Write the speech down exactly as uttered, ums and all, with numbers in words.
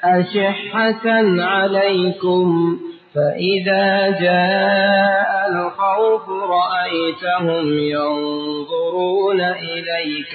أشحة عليكم فإذا جاء الخوف رأيتهم ينظرون إليك